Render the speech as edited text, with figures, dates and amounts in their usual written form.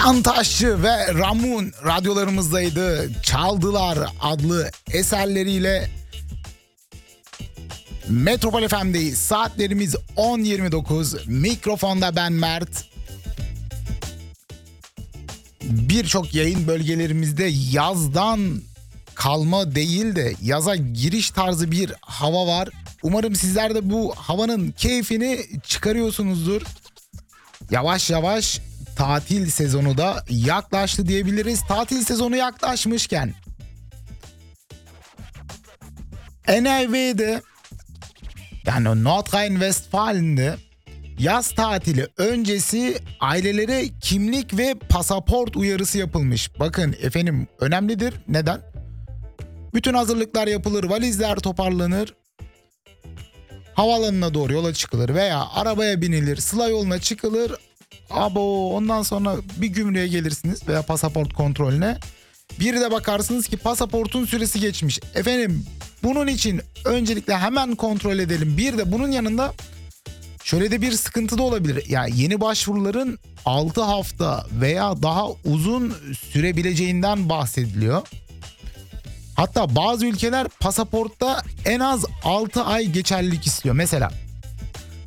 Cantaşçı ve Ramun radyolarımızdaydı. Çaldılar adlı eserleriyle Metropol FM'deyiz. Saatlerimiz 10.29. Mikrofonda ben Mert. Birçok yayın bölgelerimizde yazdan kalma değil de yaza giriş tarzı bir hava var. Umarım sizler de bu havanın keyfini çıkarıyorsunuzdur. Yavaş yavaş tatil sezonu da yaklaştı diyebiliriz. Tatil sezonu yaklaşmışken NRW'de yani Nordrhein-Westfalen'de yaz tatili öncesi ailelere kimlik ve pasaport uyarısı yapılmış. Bakın efendim, önemlidir. Neden? Bütün hazırlıklar yapılır, valizler toparlanır, havaalanına doğru yola çıkılır veya arabaya binilir, sıla yoluna çıkılır. Ondan sonra bir gümrüğe gelirsiniz veya pasaport kontrolüne. Bir de bakarsınız ki pasaportun süresi geçmiş. Efendim, bunun için öncelikle hemen kontrol edelim. Bir de bunun yanında şöyle de bir sıkıntı da olabilir. Yani yeni başvuruların 6 hafta veya daha uzun sürebileceğinden bahsediliyor. Hatta bazı ülkeler pasaportta en az 6 ay geçerlilik istiyor. Mesela